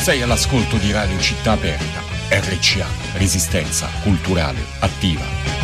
Sei all'ascolto di Radio Città Aperta, RCA, Resistenza Culturale Attiva.